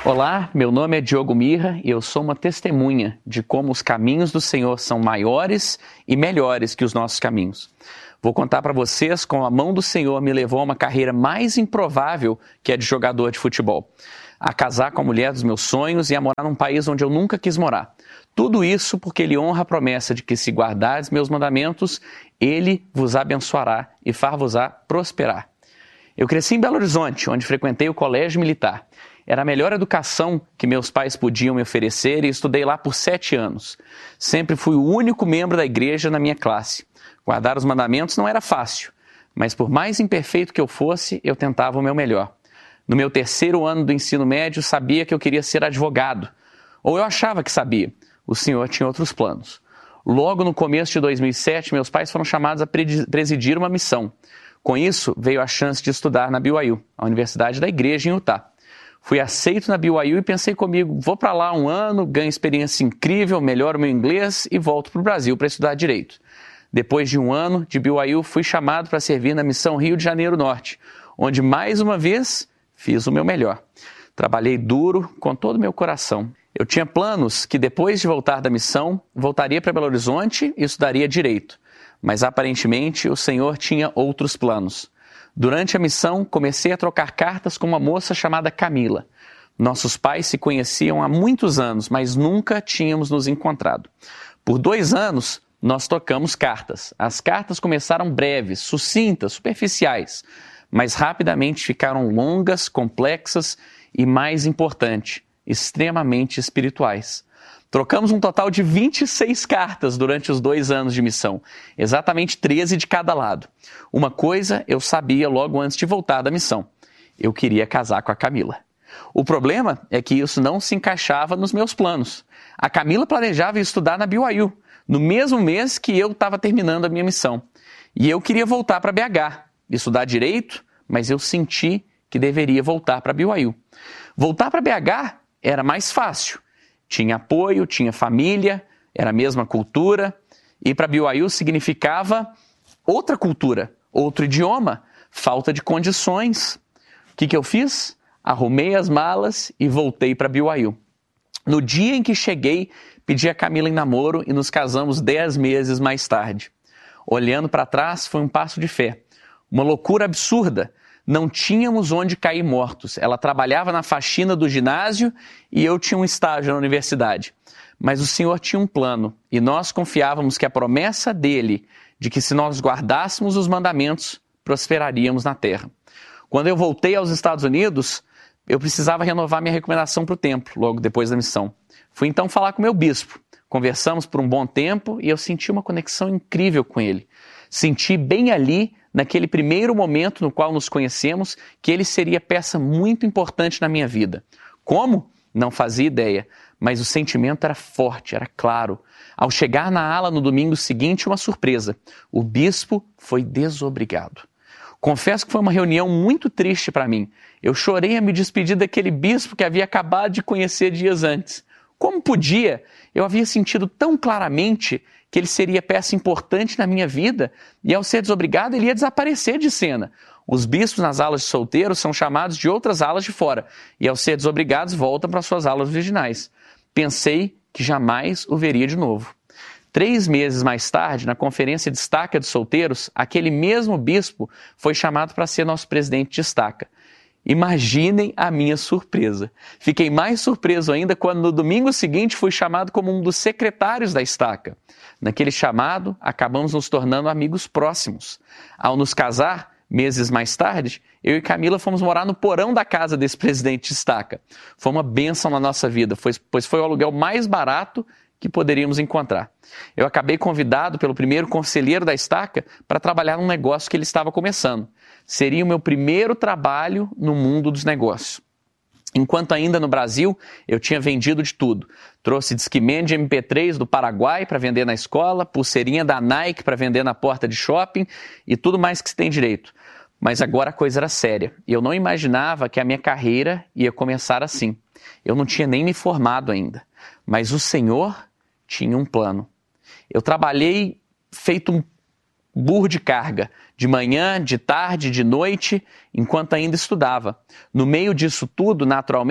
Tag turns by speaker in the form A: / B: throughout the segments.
A: Olá, meu nome é Diogo Mirra e eu sou uma testemunha de como os caminhos do Senhor são maiores e melhores que os nossos caminhos. Vou contar para vocês como a mão do Senhor me levou a uma carreira mais improvável que a de jogador de futebol. A casar com a mulher dos meus sonhos e a morar num país onde eu nunca quis morar. Tudo isso porque Ele honra a promessa de que se guardares meus mandamentos, Ele vos abençoará e far-vos-á prosperar. Eu cresci em Belo Horizonte, onde frequentei o colégio militar. Era a melhor educação que meus pais podiam me oferecer e estudei lá por 7 anos. Sempre fui o único membro da igreja na minha classe. Guardar os mandamentos não era fácil, mas por mais imperfeito que eu fosse, eu tentava o meu melhor. No meu 3º ano do ensino médio, sabia que eu queria ser advogado. Ou eu achava que sabia. O Senhor tinha outros planos. Logo no começo de 2007, meus pais foram chamados a presidir uma missão. Com isso, veio a chance de estudar na BYU, a Universidade da Igreja em Utah. Fui aceito na BYU e pensei comigo, vou para lá 1 ano, ganho experiência incrível, melhoro meu inglês e volto para o Brasil para estudar Direito. Depois de 1 ano de BYU, fui chamado para servir na missão Rio de Janeiro Norte, onde mais uma vez fiz o meu melhor. Trabalhei duro com todo o meu coração. Eu tinha planos que depois de voltar da missão, voltaria para Belo Horizonte e estudaria Direito. Mas aparentemente o Senhor tinha outros planos. Durante a missão, comecei a trocar cartas com uma moça chamada Camila. Nossos pais se conheciam há muitos anos, mas nunca tínhamos nos encontrado. Por 2 anos, nós trocamos cartas. As cartas começaram breves, sucintas, superficiais, mas rapidamente ficaram longas, complexas e, mais importante, extremamente espirituais. Trocamos um total de 26 cartas durante os 2 anos de missão, exatamente 13 de cada lado. Uma coisa eu sabia logo antes de voltar da missão: eu queria casar com a Camila. O problema é que isso não se encaixava nos meus planos. A Camila planejava estudar na BYU, no mesmo mês que eu estava terminando a minha missão. E eu queria voltar para BH, estudar Direito, mas eu senti que deveria voltar para BYU. Voltar para BH era mais fácil. Tinha apoio, tinha família, era a mesma cultura. Ir para BYU significava outra cultura, outro idioma, falta de condições. O que eu fiz? Arrumei as malas e voltei para BYU. No dia em que cheguei, pedi a Camila em namoro e nos casamos 10 meses mais tarde. Olhando para trás, foi um passo de fé. Uma loucura absurda. Não tínhamos onde cair mortos. Ela trabalhava na faxina do ginásio e eu tinha um estágio na universidade. Mas o Senhor tinha um plano e nós confiávamos que a promessa dele, de que se nós guardássemos os mandamentos, prosperaríamos na terra. Quando eu voltei aos Estados Unidos, eu precisava renovar minha recomendação para o templo, logo depois da missão. Fui então falar com meu bispo. Conversamos por um bom tempo e eu senti uma conexão incrível com ele. Senti bem ali, naquele primeiro momento no qual nos conhecemos, que ele seria peça muito importante na minha vida. Como? Não fazia ideia, mas o sentimento era forte, era claro. Ao chegar na ala no domingo seguinte, uma surpresa. O bispo foi desobrigado. Confesso que foi uma reunião muito triste para mim. Eu chorei a me despedir daquele bispo que havia acabado de conhecer dias antes. Como podia? Eu havia sentido tão claramente que ele seria peça importante na minha vida e, ao ser desobrigado, ele ia desaparecer de cena. Os bispos nas alas de solteiros são chamados de outras alas de fora e, ao ser desobrigados, voltam para suas alas originais. Pensei que jamais o veria de novo. 3 meses mais tarde, na conferência de estaca de solteiros, aquele mesmo bispo foi chamado para ser nosso presidente de estaca. Imaginem a minha surpresa. Fiquei mais surpreso ainda quando no domingo seguinte fui chamado como um dos secretários da estaca. Naquele chamado, acabamos nos tornando amigos próximos. Ao nos casar, meses mais tarde, eu e Camila fomos morar no porão da casa desse presidente de estaca. Foi uma bênção na nossa vida, pois foi o aluguel mais barato que poderíamos encontrar. Eu acabei convidado pelo primeiro conselheiro da estaca para trabalhar num negócio que ele estava começando. Seria o meu primeiro trabalho no mundo dos negócios. Enquanto ainda no Brasil, eu tinha vendido de tudo. Trouxe Discman de MP3 do Paraguai para vender na escola, pulseirinha da Nike para vender na porta de shopping e tudo mais que se tem direito. Mas agora a coisa era séria e eu não imaginava que a minha carreira ia começar assim. Eu não tinha nem me formado ainda, mas o Senhor tinha um plano. Eu trabalhei feito um burro de carga, de manhã, de tarde, de noite, enquanto ainda estudava. No meio disso tudo, naturalmente,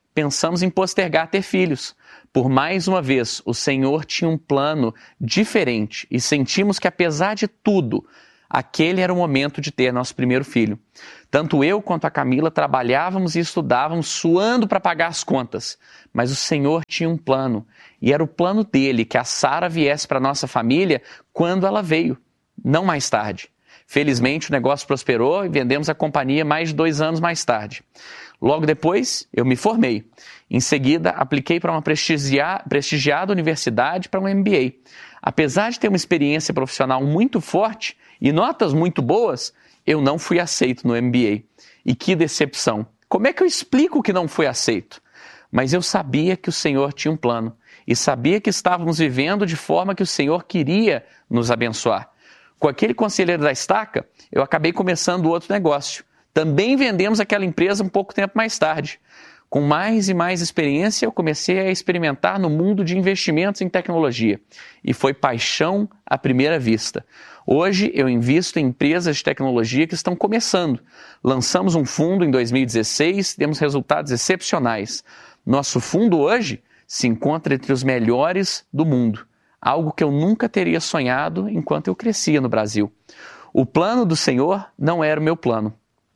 A: pensamos em postergar ter filhos. Por mais uma vez, o Senhor tinha um plano diferente e sentimos que, apesar de tudo, aquele era o momento de ter nosso primeiro filho. Tanto eu quanto a Camila trabalhávamos e estudávamos suando para pagar as contas. Mas o Senhor tinha um plano, e era o plano dele que a Sara viesse para a nossa família quando ela veio, não mais tarde. Felizmente o negócio prosperou e vendemos a companhia mais de 2 anos mais tarde. Logo depois, eu me formei. Em seguida, apliquei para uma prestigiada universidade para um MBA. Apesar de ter uma experiência profissional muito forte e notas muito boas, eu não fui aceito no MBA. E que decepção! Como é que eu explico que não fui aceito? Mas eu sabia que o Senhor tinha um plano e sabia que estávamos vivendo de forma que o Senhor queria nos abençoar. Com aquele conselheiro da estaca, eu acabei começando outro negócio. Também vendemos aquela empresa um pouco tempo mais tarde. Com mais e mais experiência, eu comecei a experimentar no mundo de investimentos em tecnologia. E foi paixão à primeira vista. Hoje, eu invisto em empresas de tecnologia que estão começando. Lançamos um fundo em 2016, temos resultados excepcionais. Nosso fundo hoje se encontra entre os melhores do mundo. Algo que eu nunca teria sonhado enquanto eu crescia no Brasil. O plano do Senhor não era o meu plano.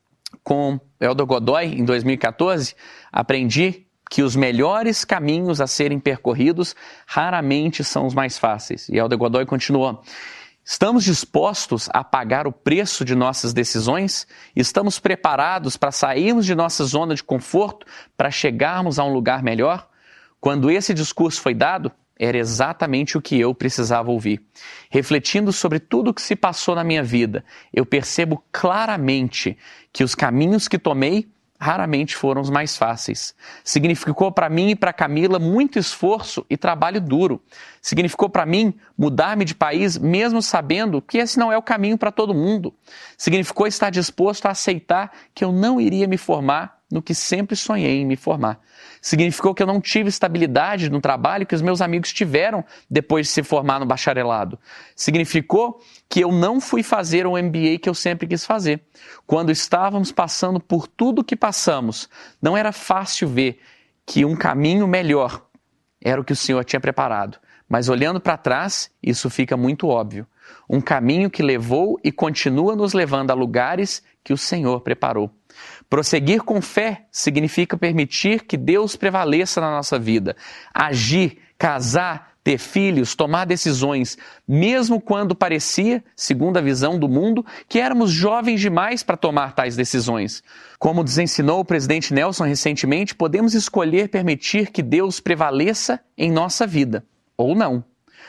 A: Com Elder Godoy, em 2014, aprendi que os melhores caminhos a serem percorridos raramente são os mais fáceis. E Elder Godoy continuou: estamos dispostos a pagar o preço de nossas decisões? Estamos preparados para sairmos de nossa zona de conforto para chegarmos a um lugar melhor? Quando esse discurso foi dado, era exatamente o que eu precisava ouvir. Refletindo sobre tudo o que se passou na minha vida, eu percebo claramente que os caminhos que tomei raramente foram os mais fáceis. Significou para mim e para Camila muito esforço e trabalho duro. Significou para mim mudar-me de país mesmo sabendo que esse não é o caminho para todo mundo. Significou estar disposto a aceitar que eu não iria me formar no que sempre sonhei em me formar. Significou que eu não tive estabilidade no trabalho que os meus amigos tiveram depois de se formar no bacharelado. Significou que eu não fui fazer o MBA que eu sempre quis fazer. Quando estávamos passando por tudo o que passamos, não era fácil ver que um caminho melhor era o que o Senhor tinha preparado. Mas olhando para trás, isso fica muito óbvio. Um caminho que levou e continua nos levando a lugares que o Senhor preparou. Prosseguir com fé significa permitir que Deus prevaleça na nossa vida. Agir, casar, ter filhos, tomar decisões, mesmo quando parecia, segundo a visão do mundo, que éramos jovens demais para tomar tais decisões. Como nos ensinou o presidente Nelson recentemente, podemos escolher permitir que Deus prevaleça em nossa vida, ou não.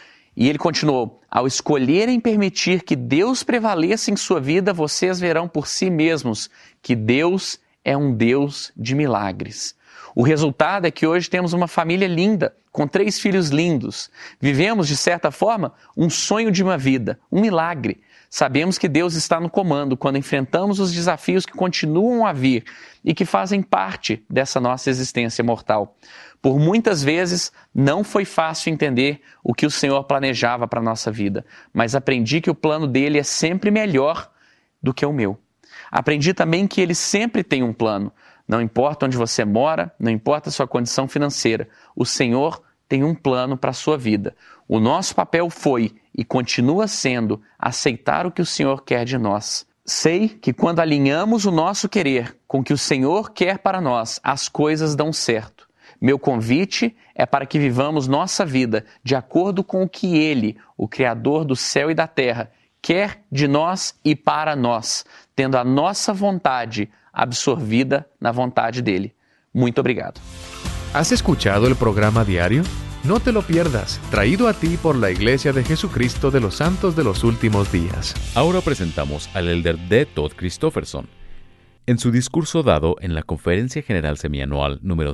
A: E ele continuou: ao escolherem permitir que Deus prevaleça em sua vida, vocês verão por si mesmos que Deus é um Deus de milagres. O resultado é que hoje temos uma família linda, com 3 filhos lindos. Vivemos, de certa forma, um sonho de uma vida, um milagre. Sabemos que Deus está no comando quando enfrentamos os desafios que continuam a vir e que fazem parte dessa nossa existência mortal. Por muitas vezes, não foi fácil entender o que o Senhor planejava para a nossa vida, mas aprendi que o plano dele é sempre melhor do que o meu. Aprendi também que ele sempre tem um plano. Não importa onde você mora, não importa a sua condição financeira, o Senhor tem um plano para a sua vida. O nosso papel foi e continua sendo aceitar o que o Senhor quer de nós. Sei que quando alinhamos o nosso querer com o que o Senhor quer para nós, as coisas dão certo. Meu convite é para que vivamos nossa vida de acordo com o que Ele, o Criador do céu e da terra, quer de nós e para nós, tendo a nossa vontade absorvida na vontade dele. Muito obrigado.
B: ¿Has escuchado el programa diario? No te lo pierdas, traído a ti por la Iglesia de Jesucristo de los Santos de los Últimos Días.
C: Ahora presentamos al elder D. Todd Christofferson. En su discurso dado en la Conferencia General Semianual número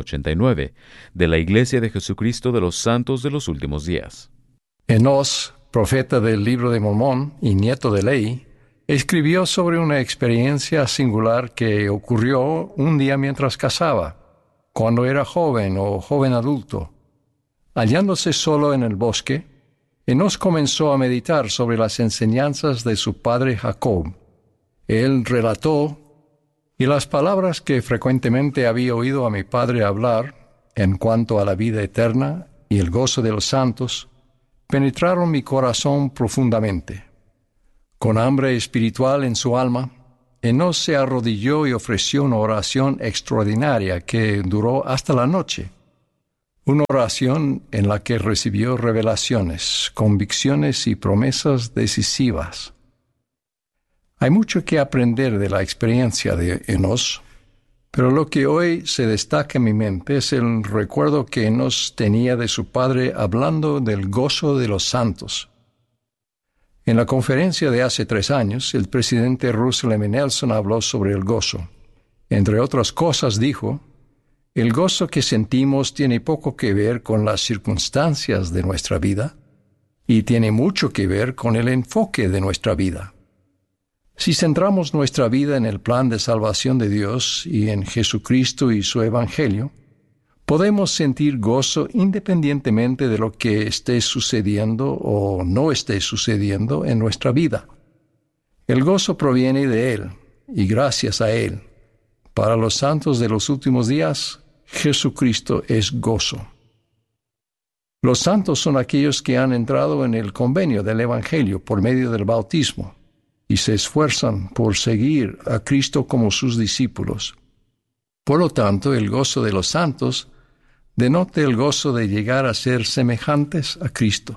C: 189 de la Iglesia de Jesucristo de los Santos de los Últimos Días.
D: Enós, profeta del Libro de Mormón y nieto de Ley, escribió sobre una experiencia singular que ocurrió un día mientras cazaba, cuando era joven o joven adulto. Hallándose solo en el bosque, Enós comenzó a meditar sobre las enseñanzas de su padre Jacob. Él relató Y las palabras que frecuentemente había oído a mi padre hablar en cuanto a la vida eterna y el gozo de los santos penetraron mi corazón profundamente. Con hambre espiritual en su alma, Enos se arrodilló y ofreció una oración extraordinaria que duró hasta la noche. Una oración en la que recibió revelaciones, convicciones y promesas decisivas. Hay mucho que aprender de la experiencia de Enos, pero lo que hoy se destaca en mi mente es el recuerdo que Enos tenía de su padre hablando del gozo de los santos. En la conferencia de hace 3 años, el presidente Russell M. Nelson habló sobre el gozo. Entre otras cosas dijo: el gozo que sentimos tiene poco que ver con las circunstancias de nuestra vida y tiene mucho que ver con el enfoque de nuestra vida. Si centramos nuestra vida en el plan de salvación de Dios y en Jesucristo y su Evangelio, podemos sentir gozo independientemente de lo que esté sucediendo o no esté sucediendo en nuestra vida. El gozo proviene de Él y gracias a Él. Para los santos de los últimos días, Jesucristo es gozo. Los santos son aquellos que han entrado en el convenio del Evangelio por medio del bautismo y se esfuerzan por seguir a Cristo como sus discípulos. Por lo tanto, el gozo de los santos denota el gozo de llegar a ser semejantes a Cristo.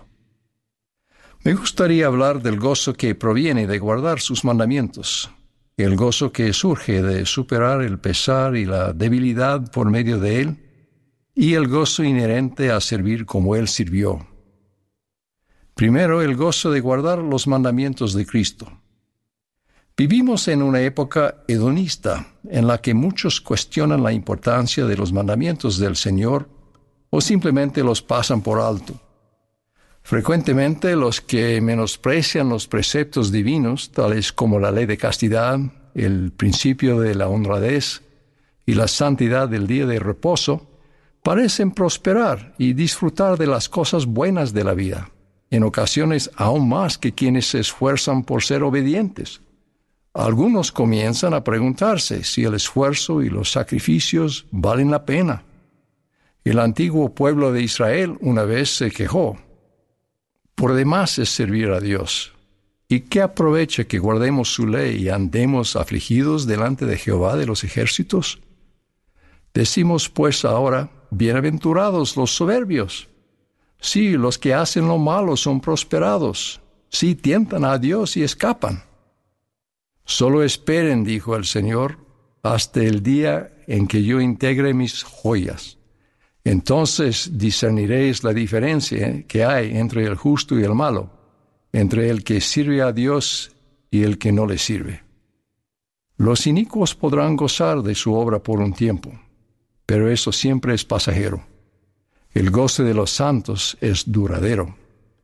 D: Me gustaría hablar del gozo que proviene de guardar sus mandamientos, el gozo que surge de superar el pesar y la debilidad por medio de Él, y el gozo inherente a servir como Él sirvió. Primero, el gozo de guardar los mandamientos de Cristo. Vivimos en una época hedonista en la que muchos cuestionan la importancia de los mandamientos del Señor o simplemente los pasan por alto. Frecuentemente los que menosprecian los preceptos divinos, tales como la ley de castidad, el principio de la honradez y la santidad del día de reposo, parecen prosperar y disfrutar de las cosas buenas de la vida, en ocasiones aún más que quienes se esfuerzan por ser obedientes. Algunos comienzan a preguntarse si el esfuerzo y los sacrificios valen la pena. El antiguo pueblo de Israel una vez se quejó: por demás es servir a Dios. ¿Y qué aprovecha que guardemos su ley y andemos afligidos delante de Jehová de los ejércitos? Decimos pues ahora: bienaventurados los soberbios. Sí, los que hacen lo malo son prosperados. Sí, tientan a Dios y escapan. Solo esperen, dijo el Señor, hasta el día en que yo integre mis joyas. Entonces discerniréis la diferencia que hay entre el justo y el malo, entre el que sirve a Dios y el que no le sirve. Los inicuos podrán gozar de su obra por un tiempo, pero eso siempre es pasajero. El goce de los santos es duradero.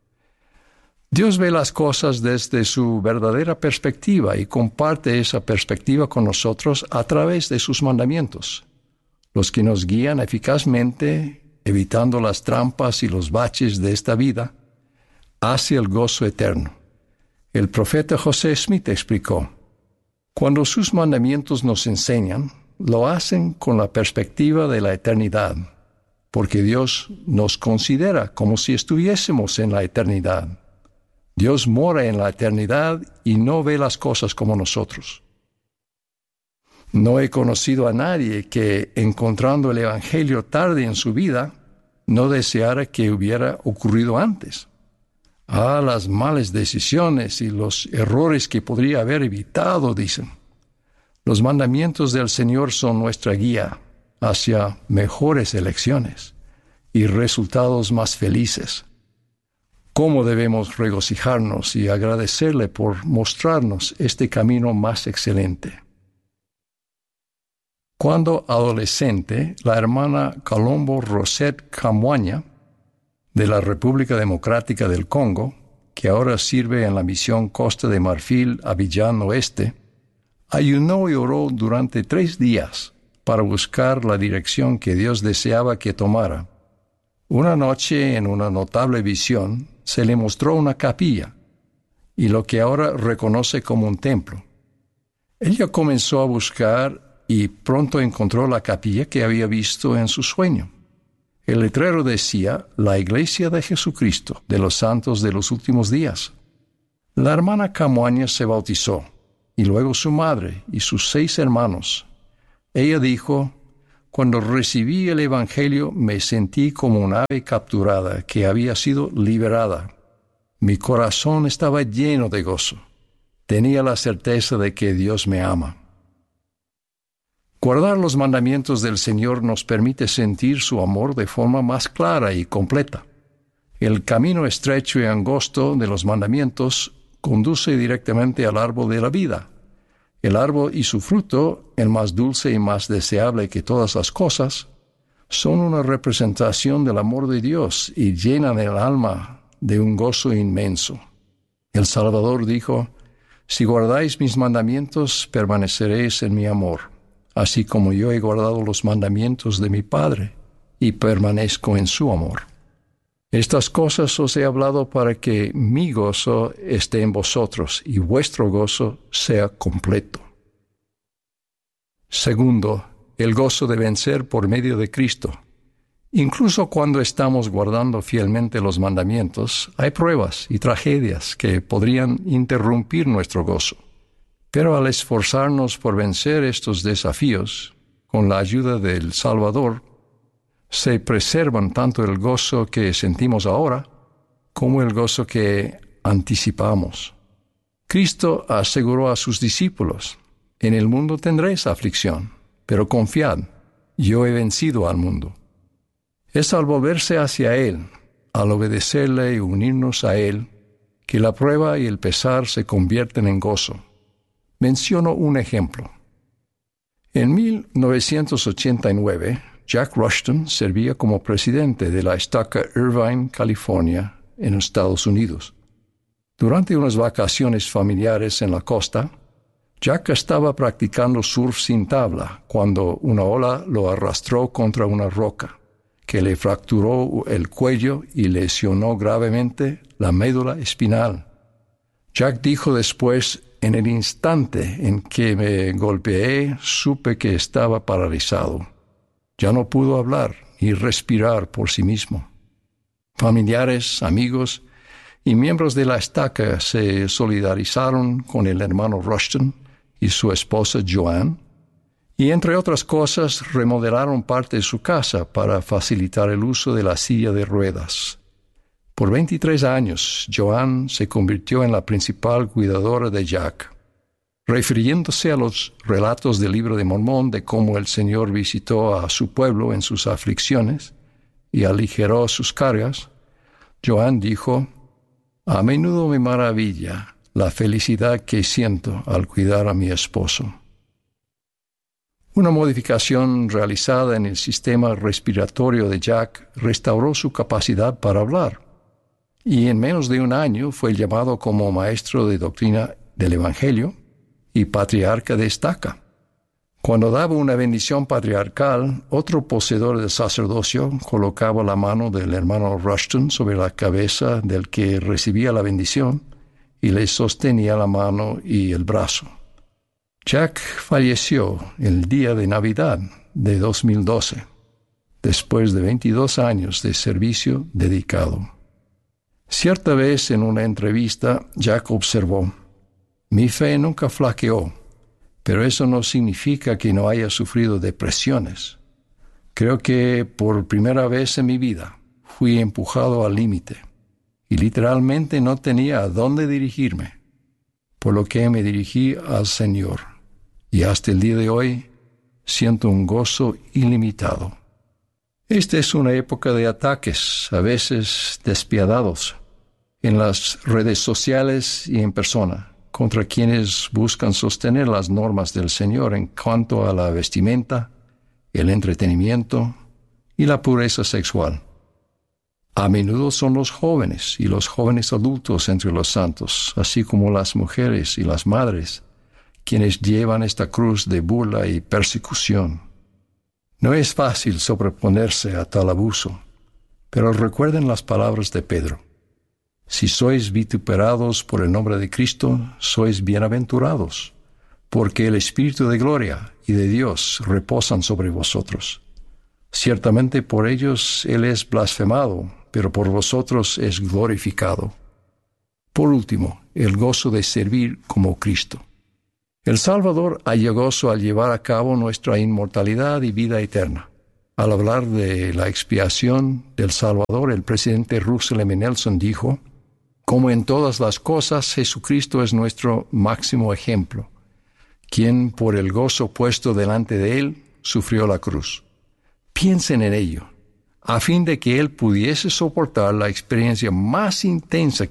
D: Dios ve las cosas desde su verdadera perspectiva y comparte esa perspectiva con nosotros a través de sus mandamientos, los que nos guían eficazmente, evitando las trampas y los baches de esta vida, hacia el gozo eterno. El profeta José Smith explicó: cuando sus mandamientos nos enseñan, lo hacen con la perspectiva de la eternidad, porque Dios nos considera como si estuviésemos en la eternidad. Dios mora en la eternidad y no ve las cosas como nosotros. No he conocido a nadie que, encontrando el Evangelio tarde en su vida, no deseara que hubiera ocurrido antes. Las malas decisiones y los errores que podría haber evitado, dicen. Los mandamientos del Señor son nuestra guía hacia mejores elecciones y resultados más felices. ¿Cómo debemos regocijarnos y agradecerle por mostrarnos este camino más excelente? Cuando adolescente, la hermana Colombo Rosette Kamwanya, de la República Democrática del Congo, que ahora sirve en la misión Costa de Marfil, Abiyán Oeste, ayunó y oró durante 3 días para buscar la dirección que Dios deseaba que tomara. Una noche, en una notable visión, se le mostró una capilla y lo que ahora reconoce como un templo. Ella comenzó a buscar y pronto encontró la capilla que había visto en su sueño. El letrero decía: La Iglesia de Jesucristo de los Santos de los Últimos Días. La hermana Camuañas se bautizó, y luego su madre y sus 6 hermanos. Ella dijo: Cuando recibí el Evangelio me sentí como un ave capturada que había sido liberada. Mi corazón estaba lleno de gozo. Tenía la certeza de que Dios me ama. Guardar los mandamientos del Señor nos permite sentir su amor de forma más clara y completa. El camino estrecho y angosto de los mandamientos conduce directamente al árbol de la vida. El árbol y su fruto, el más dulce y más deseable que todas las cosas, son una representación del amor de Dios y llenan el alma de un gozo inmenso. El Salvador dijo: Si guardáis mis mandamientos, permaneceréis en mi amor, así como yo he guardado los mandamientos de mi Padre y permanezco en su amor. Estas cosas os he hablado para que mi gozo esté en vosotros y vuestro gozo sea completo. Segundo, el gozo de vencer por medio de Cristo. Incluso cuando estamos guardando fielmente los mandamientos, hay pruebas y tragedias que podrían interrumpir nuestro gozo. Pero al esforzarnos por vencer estos desafíos, con la ayuda del Salvador, se preservan tanto el gozo que sentimos ahora como el gozo que anticipamos. Cristo aseguró a sus discípulos: En el mundo tendréis aflicción, pero confiad, yo he vencido al mundo. Es al volverse hacia Él, al obedecerle y unirnos a Él, que la prueba y el pesar se convierten en gozo. Menciono un ejemplo. En 1989, Jack Rushton servía como presidente de la estaca Irvine, California, en Estados Unidos. Durante unas vacaciones familiares en la costa, Jack estaba practicando surf sin tabla cuando una ola lo arrastró contra una roca, que le fracturó el cuello y lesionó gravemente la médula espinal. Jack dijo después: En el instante en que me golpeé, supe que estaba paralizado. Ya no pudo hablar ni respirar por sí mismo. Familiares, amigos y miembros de la estaca se solidarizaron con el hermano Rushton y su esposa Joanne, y entre otras cosas remodelaron parte de su casa para facilitar el uso de la silla de ruedas. Por 23 años, Joanne se convirtió en la principal cuidadora de Jack. Refiriéndose a los relatos del Libro de Mormón de cómo el Señor visitó a su pueblo en sus aflicciones y aligeró sus cargas, Joanne dijo: A menudo me maravilla la felicidad que siento al cuidar a mi esposo. Una modificación realizada en el sistema respiratorio de Jack restauró su capacidad para hablar, y en menos de un año fue llamado como maestro de doctrina del Evangelio y patriarca de estaca. Cuando daba una bendición patriarcal, otro poseedor del sacerdocio colocaba la mano del hermano Rushton sobre la cabeza del que recibía la bendición y le sostenía la mano y el brazo. Jack falleció el día de Navidad de 2012, después de 22 años de servicio dedicado. Cierta vez en una entrevista, Jack observó: Mi fe nunca flaqueó, pero eso no significa que no haya sufrido depresiones. Creo que por primera vez en mi vida fui empujado al límite y literalmente no tenía a dónde dirigirme, por lo que me dirigí al Señor, y hasta el día de hoy siento un gozo ilimitado. Esta es una época de ataques, a veces despiadados, en las redes sociales y en persona, contra quienes buscan sostener las normas del Señor en cuanto a la vestimenta, el entretenimiento y la pureza sexual. A menudo son los jóvenes y los jóvenes adultos entre los santos, así como las mujeres y las madres, quienes llevan esta cruz de burla y persecución. No es fácil sobreponerse a tal abuso, pero recuerden las palabras de Pedro: Si sois vituperados por el nombre de Cristo, sois bienaventurados, porque el Espíritu de gloria y de Dios reposan sobre vosotros. Ciertamente por ellos Él es blasfemado, pero por vosotros es glorificado. Por último, el gozo de servir como Cristo. El Salvador halla gozo al llevar a cabo nuestra inmortalidad y vida eterna. Al hablar de la expiación del Salvador, el presidente Russell M. Nelson dijo: como en todas las cosas, Jesucristo es nuestro máximo ejemplo, quien por el gozo puesto delante de Él sufrió la cruz. Piensen en ello, a fin de que Él pudiese soportar la experiencia más intensa